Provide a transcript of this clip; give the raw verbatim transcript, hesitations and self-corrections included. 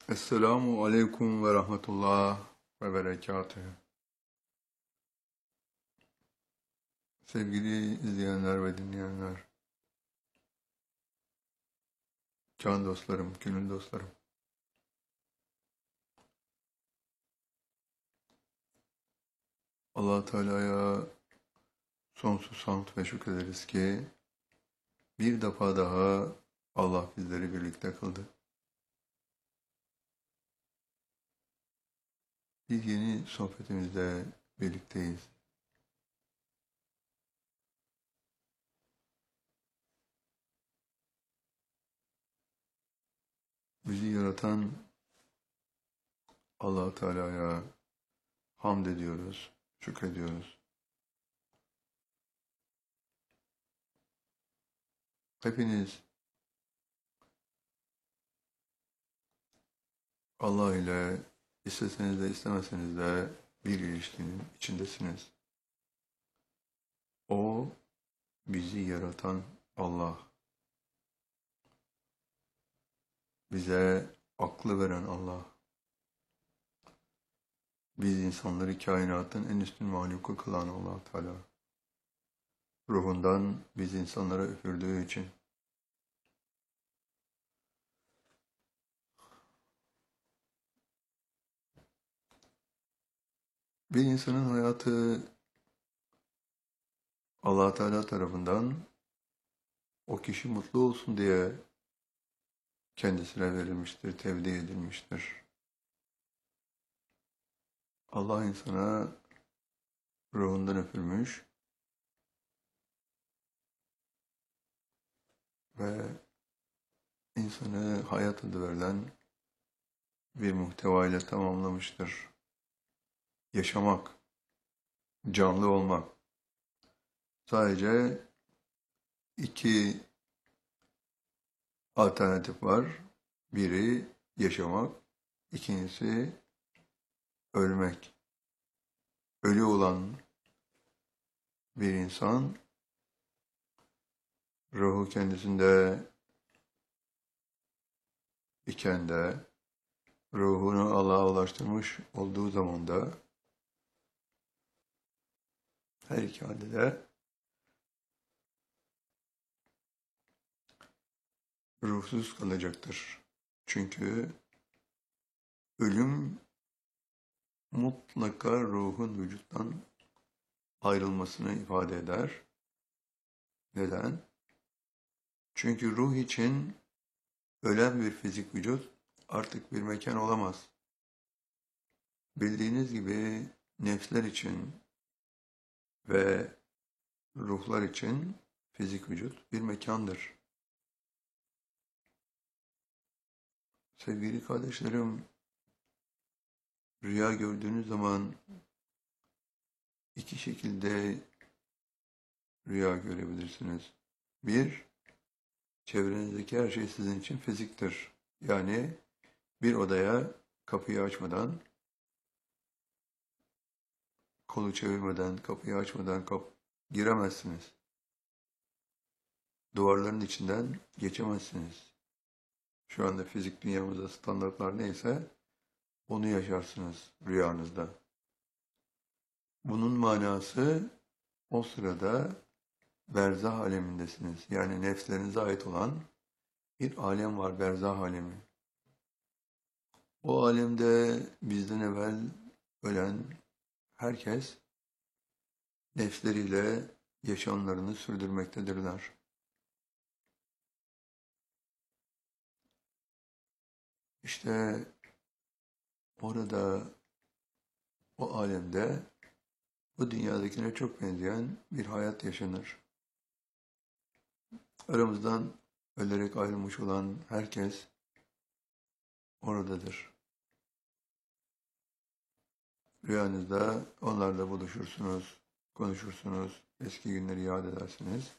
Esselamu aleyküm ve rahmetullah ve berekatühü. Sevgili izleyenler ve dinleyenler, can dostlarım, gönül dostlarım. Allah Teala'ya sonsuz hamd ve şükrederiz ki bir defa daha Allah bizleri birlikte kıldı. Bir yeni sohbetimizde birlikteyiz. Bizi yaratan Allah Teala'ya hamd ediyoruz, şükrediyoruz. Hepiniz Allah ile isteseniz de istemeseniz de bir ilişkinin içindesiniz. O bizi yaratan Allah. Bize aklı veren Allah. Biz insanları kainatın en üstün mahluku kılan Allah Teala. Ruhundan biz insanlara üfürdüğü için. Bir insanın hayatı Allah Teala tarafından o kişi mutlu olsun diye kendisine verilmiştir, tevdi edilmiştir. Allah insana ruhundan üfürmüş ve insanı hayat adı verilen bir muhteva ile tamamlamıştır. Yaşamak, canlı olmak. Sadece iki alternatif var. Biri yaşamak, ikincisi ölmek. Ölü olan bir insan ruhu kendisinde iken de ruhunu Allah'a ulaştırmış olduğu zaman da her iki halde de ruhsuz kalacaktır. Çünkü ölüm mutlaka ruhun vücuttan ayrılmasını ifade eder. Neden? Çünkü ruh için ölen bir fizik vücut artık bir mekan olamaz. Bildiğiniz gibi nefsler için ve ruhlar için fizik vücut bir mekandır. Sevgili kardeşlerim, rüya gördüğünüz zaman iki şekilde rüya görebilirsiniz. Bir, çevrenizdeki her şey sizin için fiziktir. Yani bir odaya kapıyı açmadan, kolu çevirmeden, kapıyı açmadan kap giremezsiniz. Duvarların içinden geçemezsiniz. Şu anda fizik dünyamızda standartlar neyse onu yaşarsınız rüyanızda. Bunun manası o sırada berzah alemindesiniz. Yani nefslerinize ait olan bir alem var, berzah alemi. O alemde bizden evvel ölen herkes nefsleriyle yaşamlarını sürdürmektedirler. İşte orada, o alemde bu dünyadakine çok benzeyen bir hayat yaşanır. Aramızdan ölerek ayrılmış olan herkes oradadır. Rüyanızda onlarla buluşursunuz, konuşursunuz, eski günleri yad edersiniz.